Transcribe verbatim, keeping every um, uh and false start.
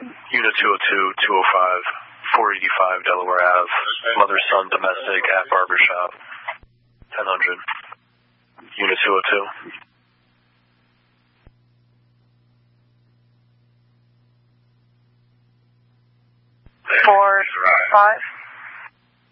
Unit two oh two, two oh five, four eighty-five Delaware Ave, mother-son domestic at barbershop, ten hundred. Unit two oh two. Four, five.